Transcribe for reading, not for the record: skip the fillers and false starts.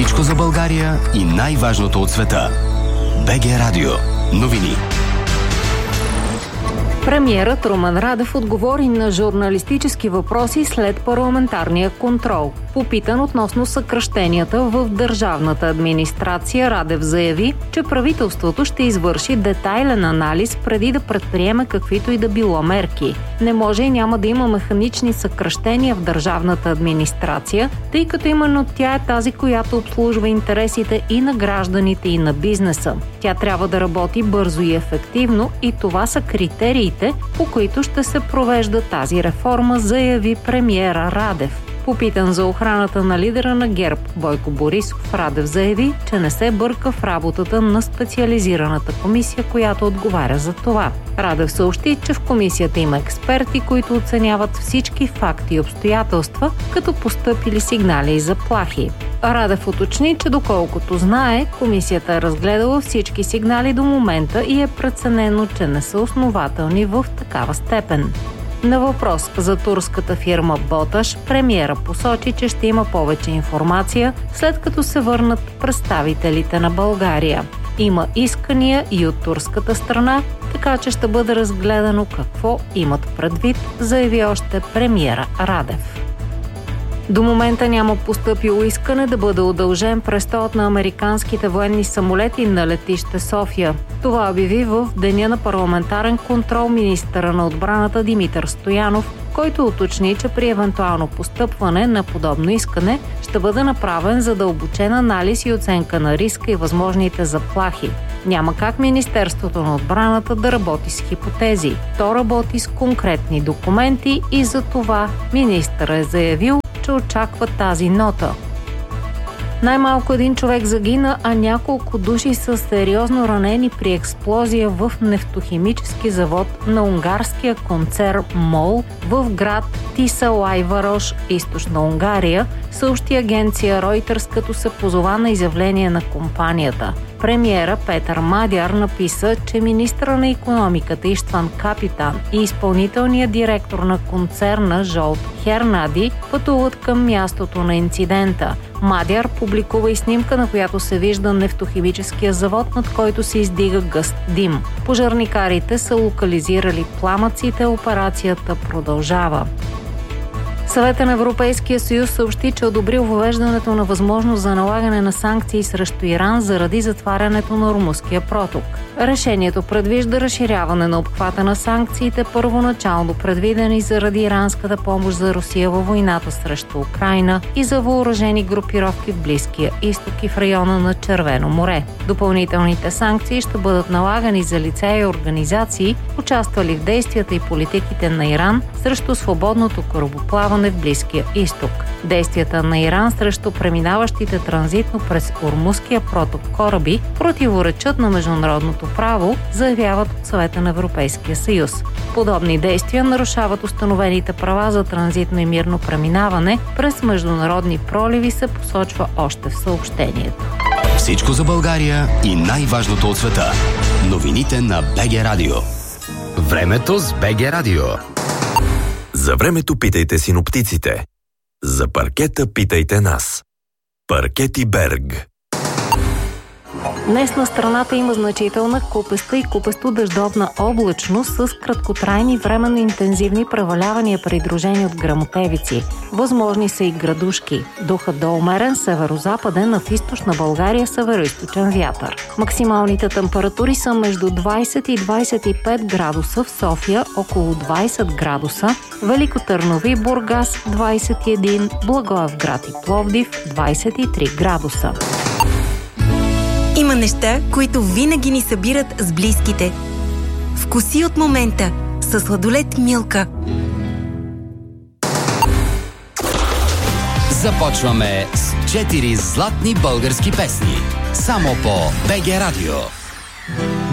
Всичко за България и най-важното от света. БГ Радио. Новини. Премиерът Румен Радев отговори на журналистически въпроси след парламентарния контрол. Попитан относно съкращенията в държавната администрация, Радев заяви, че правителството ще извърши детайлен анализ преди да предприеме каквито и да било мерки. Не може и няма да има механични съкращения в държавната администрация, тъй като именно тя е тази, която обслужва интересите и на гражданите, и на бизнеса. Тя трябва да работи бързо и ефективно и това са критериите, по които ще се провежда тази реформа, заяви премиера Радев. Попитан за охраната на лидера на ГЕРБ Бойко Борисов, Радев заяви, че не се бърка в работата на специализираната комисия, която отговаря за това. Радев съобщи, че в комисията има експерти, които оценяват всички факти и обстоятелства, като постъпили сигнали и заплахи. Радев уточни, че доколкото знае, комисията е разгледала всички сигнали до момента и е преценено, че не са основателни в такава степен. На въпрос за турската фирма Боташ, премиера посочи, че ще има повече информация, след като се върнат представителите на България. Има искания и от турската страна, така че ще бъде разгледано какво имат предвид, заяви още премиера Радев. До момента няма постъпило искане да бъде удължен престолът на американските военни самолети на летище София. Това обяви в деня на парламентарен контрол министъра на отбраната Димитър Стоянов, който уточни, че при евентуално постъпване на подобно искане ще бъде направен задълбочен анализ и оценка на риска и възможните заплахи. Няма как Министерството на отбраната да работи с хипотези. То работи с конкретни документи и за това министърът е заявил, че очаква тази нота. Най-малко един човек загина, а няколко души са сериозно ранени при експлозия в нефтохимически завод на унгарския концерн МОЛ в град Тиса Лайварош, източна Унгария, съобщи агенция Reuters, като се позова на изявление на компанията. Премиера Петър Мадяр написа, че министъра на икономиката Иштван Капитан и изпълнителният директор на концерна Жолт Хернади пътуват към мястото на инцидента. Мадяр публикува и снимка, на която се вижда нефтохимическия завод, над който се издига гъст дим. Пожарникарите са локализирали пламъците, операцията продължава. Съветът на Европейския съюз съобщи, че одобрил въвеждането на възможност за налагане на санкции срещу Иран заради затварянето на Ормузския проток. Решението предвижда разширяване на обхвата на санкциите, първоначално предвидени заради иранската помощ за Русия във войната срещу Украйна и за въоръжени групировки в Близкия изток и в района на Червено море. Допълнителните санкции ще бъдат налагани за лица и организации, участвали в действията и политиките на Иран срещу свободното корабоплаване в Близкия изток. Действията на Иран срещу преминаващите транзитно през Ормузския проток кораби противоречат на международното право, заявяват от Съвета на Европейския съюз. Подобни действия нарушават установените права за транзитно и мирно преминаване през международни проливи, се посочва още в съобщението. Всичко за България и най-важното от света. Новините на БГ Радио. Времето с БГ Радио. За времето питайте синоптиците. За паркета питайте нас. Паркети Берг. Днес на страната има значителна купеста и купесто-дъждовна облачност с краткотрайни временно интензивни превалявания, придружени от гръмотевици. Възможни са и градушки. Духът до умерен северо-западен, а в източна България северо-източен вятър. Максималните температури са между 20 и 25 градуса в София, около 20 градуса, Велико Търново и Бургас 21, Благоевград и Пловдив 23 градуса. Има неща, които винаги ни събират с близките. Вкуси от момента с сладолед Милка. Започваме с 4 златни български песни. Само по БГ Радио.